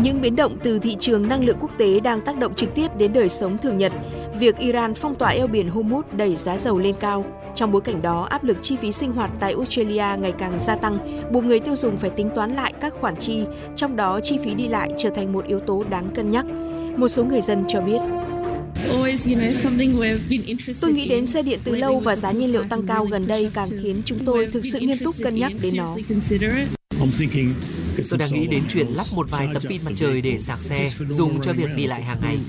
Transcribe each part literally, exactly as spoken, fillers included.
Những biến động từ thị trường năng lượng quốc tế đang tác động trực tiếp đến đời sống thường nhật. Việc Iran phong tỏa eo biển Hormuz đẩy giá dầu lên cao. Trong bối cảnh đó, áp lực chi phí sinh hoạt tại Australia ngày càng gia tăng, buộc người tiêu dùng phải tính toán lại các khoản chi, trong đó chi phí đi lại trở thành một yếu tố đáng cân nhắc. Một số người dân cho biết. Tôi nghĩ đến xe điện từ lâu và giá nhiên liệu tăng cao gần đây càng khiến chúng tôi thực sự nghiêm túc cân nhắc đến nó. Tôi đang nghĩ đến chuyện lắp một vài tấm pin mặt trời để sạc xe, dùng cho việc đi lại hàng ngày.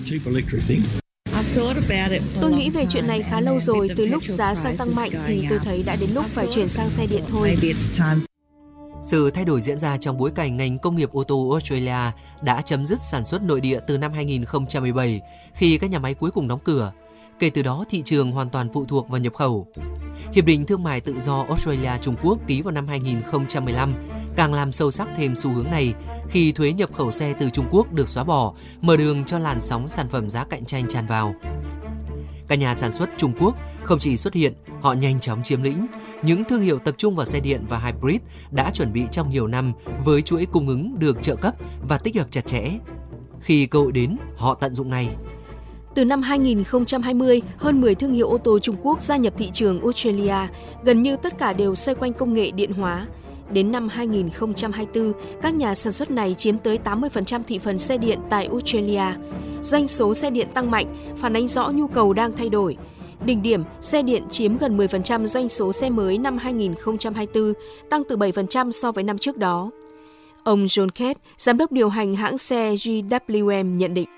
Tôi nghĩ về chuyện này khá lâu rồi, từ lúc giá xăng tăng mạnh thì tôi thấy đã đến lúc phải chuyển sang xe điện thôi. Sự thay đổi diễn ra trong bối cảnh ngành công nghiệp ô tô Australia đã chấm dứt sản xuất nội địa từ năm hai nghìn không trăm mười bảy khi các nhà máy cuối cùng đóng cửa. Kể từ đó, thị trường hoàn toàn phụ thuộc vào nhập khẩu. Hiệp định Thương mại Tự do Australia-Trung Quốc ký vào năm hai nghìn không trăm mười lăm càng làm sâu sắc thêm xu hướng này khi thuế nhập khẩu xe từ Trung Quốc được xóa bỏ, mở đường cho làn sóng sản phẩm giá cạnh tranh tràn vào. Các nhà sản xuất Trung Quốc không chỉ xuất hiện, họ nhanh chóng chiếm lĩnh. Những thương hiệu tập trung vào xe điện và hybrid đã chuẩn bị trong nhiều năm với chuỗi cung ứng được trợ cấp và tích hợp chặt chẽ. Khi cơ hội đến, họ tận dụng ngay. Từ năm hai nghìn không trăm hai mươi, hơn mười thương hiệu ô tô Trung Quốc gia nhập thị trường Australia, gần như tất cả đều xoay quanh công nghệ điện hóa. Đến năm hai nghìn không trăm hai mươi tư, các nhà sản xuất này chiếm tới tám mươi phần trăm thị phần xe điện tại Australia. Doanh số xe điện tăng mạnh, phản ánh rõ nhu cầu đang thay đổi. Đỉnh điểm, xe điện chiếm gần mười phần trăm doanh số xe mới năm hai nghìn không trăm hai mươi tư, tăng từ bảy phần trăm so với năm trước đó. Ông John Kett, giám đốc điều hành hãng xe G W M nhận định.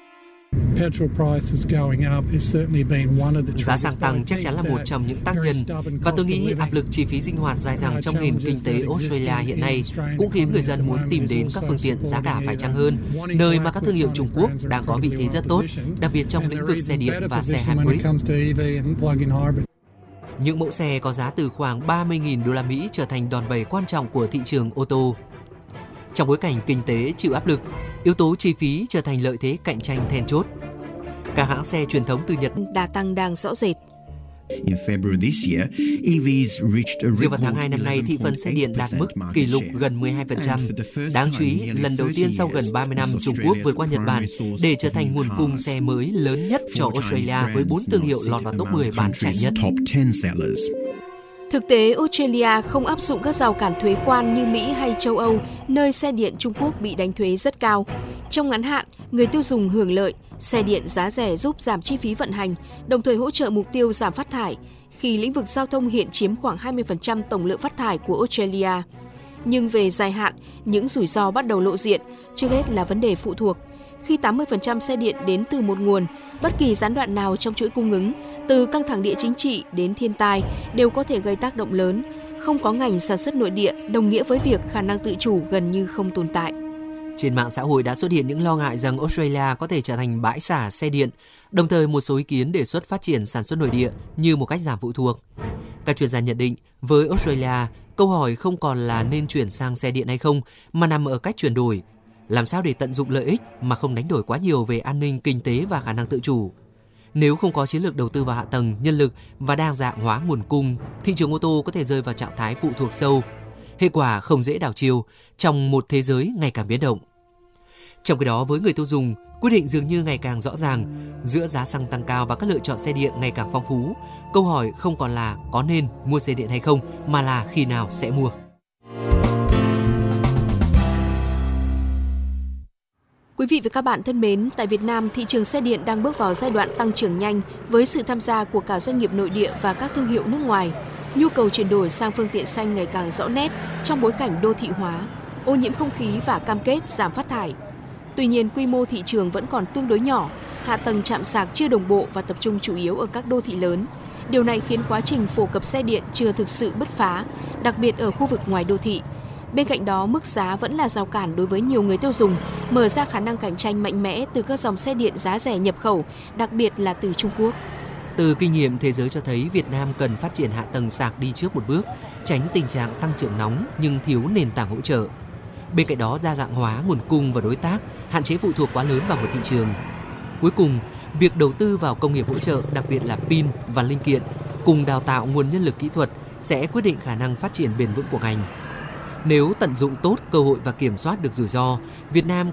Giá xăng tăng chắc chắn là một trong những tác nhân, và tôi nghĩ áp lực chi phí sinh hoạt dài dẳng trong nền kinh tế Australia hiện nay cũng khiến người dân muốn tìm đến các phương tiện giá cả phải chăng hơn, nơi mà các thương hiệu Trung Quốc đang có vị thế rất tốt, đặc biệt trong lĩnh vực xe điện và xe hybrid. Những mẫu xe có giá từ khoảng ba mươi nghìn đô la Mỹ trở thành đòn bẩy quan trọng của thị trường ô tô. Trong bối cảnh kinh tế chịu áp lực, yếu tố chi phí trở thành lợi thế cạnh tranh then chốt. Các hãng xe truyền thống từ Nhật đà tăng đang rõ rệt. Riêng vào tháng hai năm nay, thị phần xe điện đạt mức kỷ lục gần mười hai phần trăm. Đáng chú ý, lần đầu tiên sau gần ba mươi năm, Trung Quốc vượt qua Nhật Bản để trở thành nguồn cung xe mới lớn nhất cho Australia với bốn thương hiệu lọt vào top mười bán chạy nhất. Thực tế, Australia không áp dụng các rào cản thuế quan như Mỹ hay châu Âu, nơi xe điện Trung Quốc bị đánh thuế rất cao. Trong ngắn hạn, người tiêu dùng hưởng lợi, xe điện giá rẻ giúp giảm chi phí vận hành, đồng thời hỗ trợ mục tiêu giảm phát thải, khi lĩnh vực giao thông hiện chiếm khoảng hai mươi phần trăm tổng lượng phát thải của Australia. Nhưng về dài hạn, những rủi ro bắt đầu lộ diện, trước hết là vấn đề phụ thuộc. Khi tám mươi phần trăm xe điện đến từ một nguồn, bất kỳ gián đoạn nào trong chuỗi cung ứng, từ căng thẳng địa chính trị đến thiên tai, đều có thể gây tác động lớn. Không có ngành sản xuất nội địa đồng nghĩa với việc khả năng tự chủ gần như không tồn tại. Trên mạng xã hội đã xuất hiện những lo ngại rằng Australia có thể trở thành bãi xả xe điện, đồng thời một số ý kiến đề xuất phát triển sản xuất nội địa như một cách giảm phụ thuộc. Các chuyên gia nhận định, với Australia, câu hỏi không còn là nên chuyển sang xe điện hay không, mà nằm ở cách chuyển đổi. Làm sao để tận dụng lợi ích mà không đánh đổi quá nhiều về an ninh, kinh tế và khả năng tự chủ. Nếu không có chiến lược đầu tư vào hạ tầng, nhân lực và đa dạng hóa nguồn cung, thị trường ô tô có thể rơi vào trạng thái phụ thuộc sâu. Hệ quả không dễ đảo chiều trong một thế giới ngày càng biến động. Trong khi đó, với người tiêu dùng, quyết định dường như ngày càng rõ ràng. Giữa giá xăng tăng cao và các lựa chọn xe điện ngày càng phong phú, câu hỏi không còn là có nên mua xe điện hay không, mà là khi nào sẽ mua. Quý vị và các bạn thân mến, tại Việt Nam, thị trường xe điện đang bước vào giai đoạn tăng trưởng nhanh với sự tham gia của cả doanh nghiệp nội địa và các thương hiệu nước ngoài. Nhu cầu chuyển đổi sang phương tiện xanh ngày càng rõ nét trong bối cảnh đô thị hóa, ô nhiễm không khí và cam kết giảm phát thải. Tuy nhiên, quy mô thị trường vẫn còn tương đối nhỏ, hạ tầng trạm sạc chưa đồng bộ và tập trung chủ yếu ở các đô thị lớn. Điều này khiến quá trình phổ cập xe điện chưa thực sự bứt phá, đặc biệt ở khu vực ngoài đô thị. Bên cạnh đó, mức giá vẫn là rào cản đối với nhiều người tiêu dùng, mở ra khả năng cạnh tranh mạnh mẽ từ các dòng xe điện giá rẻ nhập khẩu, đặc biệt là từ Trung Quốc. Từ kinh nghiệm thế giới cho thấy Việt Nam cần phát triển hạ tầng sạc đi trước một bước, tránh tình trạng tăng trưởng nóng nhưng thiếu nền tảng hỗ trợ. Bên cạnh đó, đa dạng hóa nguồn cung và đối tác, hạn chế phụ thuộc quá lớn vào một thị trường. Cuối cùng, việc đầu tư vào công nghiệp hỗ trợ, đặc biệt là pin và linh kiện, cùng đào tạo nguồn nhân lực kỹ thuật sẽ quyết định khả năng phát triển bền vững của ngành. Nếu tận dụng tốt cơ hội và kiểm soát được rủi ro, Việt Nam